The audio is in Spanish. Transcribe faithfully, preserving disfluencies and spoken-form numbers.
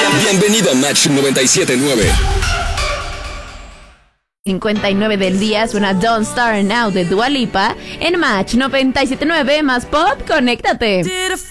Bienvenido a Match noventa y siete punto nueve. cincuenta y nueve del día suena Don't Start Now de Dua Lipa en Match noventa y siete punto nueve más pop, conéctate.